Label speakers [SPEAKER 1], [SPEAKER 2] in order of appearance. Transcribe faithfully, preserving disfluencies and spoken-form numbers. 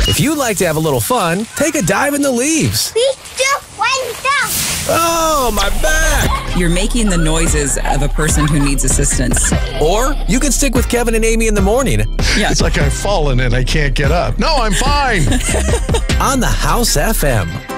[SPEAKER 1] If you'd like to have a little fun, take a dive in the leaves.
[SPEAKER 2] Three, two, one, go!
[SPEAKER 1] Oh, my back!
[SPEAKER 3] You're making the noises of a person who needs assistance.
[SPEAKER 1] Or you can stick with Kevin and Amy in the morning.
[SPEAKER 3] Yeah.
[SPEAKER 4] It's like I've fallen and I can't get up. No, I'm fine.
[SPEAKER 1] On the House F M.